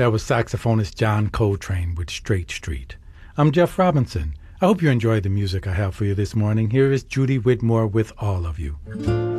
That was saxophonist John Coltrane with Straight Street. I'm Jeff Robinson. I hope you enjoyed the music I have for you this morning. Here is Judy Whitmore with All of You.